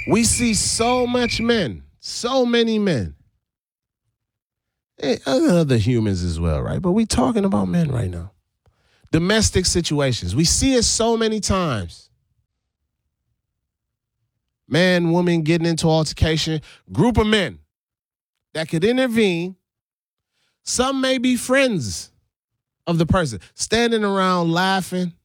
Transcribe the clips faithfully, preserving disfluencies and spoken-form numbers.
We see so much men, so many men. And other humans as well, right? But we talking about men right now. Domestic situations. We see it so many times. Man, woman getting into altercation. Group of men that could intervene. Some may be friends of the person. Standing around laughing.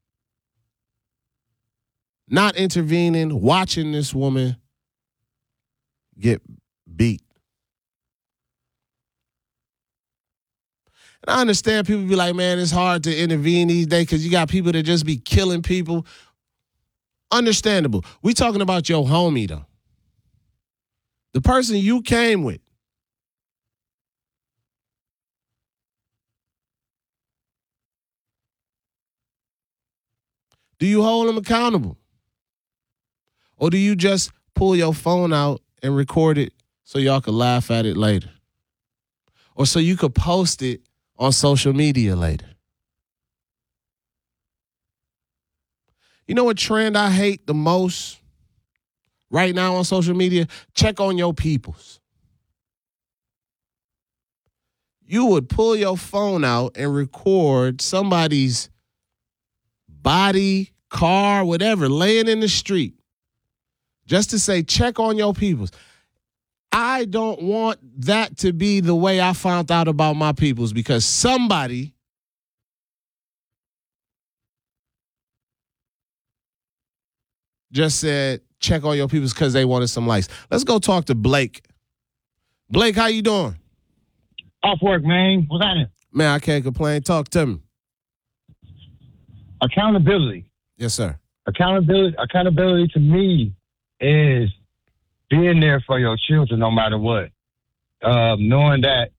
Not intervening. Watching this woman get beat. And I understand people be like, man, it's hard to intervene these days because you got people that just be killing people. Understandable. We talking about your homie, though. The person you came with. Do you hold them accountable? Or do you just pull your phone out and record it so y'all could laugh at it later? Or so you could post it on social media later. You know what trend I hate the most right now on social media? Check on your peoples. You would pull your phone out and record somebody's body, car, whatever, laying in the street just to say, check on your peoples. I don't want that to be the way I found out about my peoples because somebody just said, check on your peoples because they wanted some likes. Let's go talk to Blake. Blake, how you doing? Off work, man. What's happening? Man, I can't complain. Talk to me. Accountability. Yes, sir. Accountability. Accountability to me is being there for your children no matter what. Um, knowing that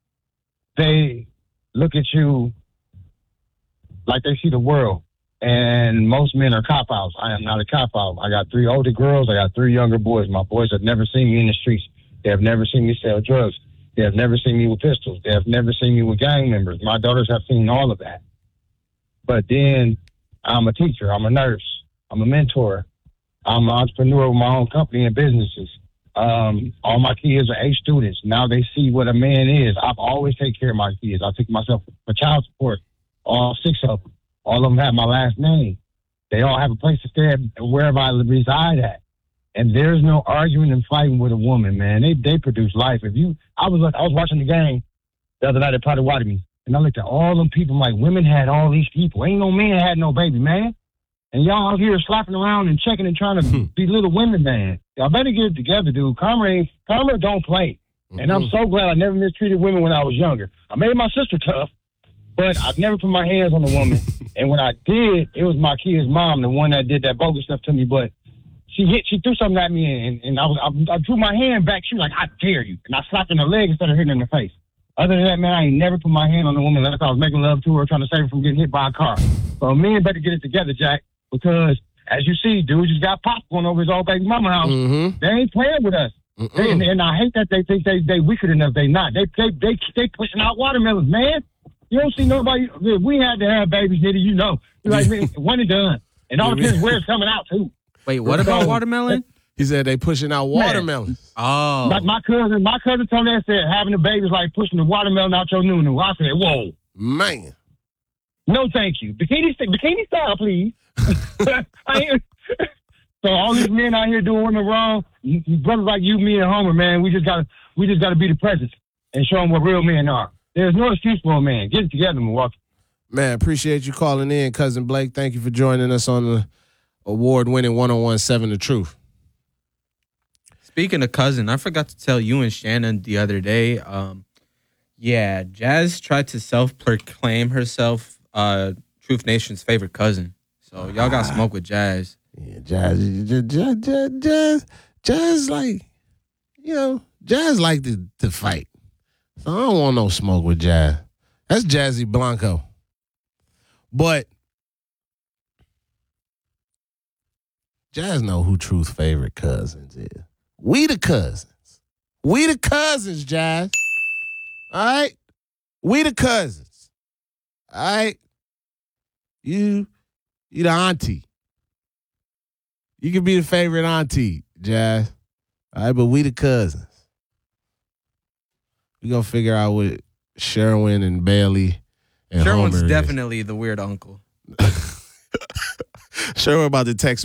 they look at you like they see the world. And most men are cop-outs. I am not a cop-out. I got three older girls. I got three younger boys. My boys have never seen me in the streets. They have never seen me sell drugs. They have never seen me with pistols. They have never seen me with gang members. My daughters have seen all of that. But then I'm a teacher. I'm a nurse. I'm a mentor. I'm an entrepreneur with my own company and businesses. Um, all my kids are A students. Now they see what a man is. I've always taken care of my kids. I took myself for child support, all six of them. All of them have my last name. They all have a place to stay at wherever I reside at. And there's no arguing and fighting with a woman, man. They they produce life. If you, I was I was watching the game the other night at Potawatomi, and I looked at all them people. I'm like, women had all these people. Ain't no man had no baby, man. And y'all out here slapping around and checking and trying to belittle women, man. Y'all better get it together, dude. Karma, ain't, karma don't play. Mm-hmm. And I'm so glad I never mistreated women when I was younger. I made my sister tough, but I've never put my hands on a woman. And when I did, it was my kid's mom, the one that did that bogus stuff to me. But she hit, she threw something at me, and, and I was, I, I drew my hand back. She was like, "I dare you!" And I slapped her in the leg instead of hitting her in the face. Other than that, man, I ain't never put my hand on a woman unless I was making love to her, trying to save her from getting hit by a car. So men better get it together, Jack, because as you see, dude just got popcorn over his old baby mama house. Mm-hmm. They ain't playing with us. They, and, and I hate that they think they they weaker than us. They not. They they they they pushing out watermelons, man. You don't see nobody. We had to have babies, nitty. You know, like one and done, and all depends where it's coming out too. Wait, what about watermelon? He said they pushing out watermelons. Oh, like my cousin, my cousin told me, said having a baby is like pushing the watermelon out your nunu. I said, whoa, man. No, thank you. Bikini, bikini style, please. So all these men out here doing women wrong, brothers like you, me, and Homer, man, we just gotta, we just gotta be the presence and show them what real men are. There's no excuse for a man. Get it together, Milwaukee. Man, appreciate you calling in, Cousin Blake. Thank you for joining us on the award-winning one oh one seven The Truth. Speaking of cousin, I forgot to tell you and Shannon the other day. Um, yeah, Jazz tried to self-proclaim herself uh, Truth Nation's favorite cousin. So y'all got smoke with Jazz. Yeah, Jazz, Jazz, Jazz, Jazz, Jazz, like, you know, Jazz like to, to fight. So I don't want no smoke with Jazz. That's Jazzy Blanco. But Jazz know who Truth's favorite cousins is. We the cousins. We the cousins, Jazz. All right? We the cousins. All right? You, you the auntie. You can be the favorite auntie, Jazz. All right, but we the cousins. We gonna figure out what Sherwin and Bailey and Sherwin's Homer is. definitely the weird uncle. Sherwin about to text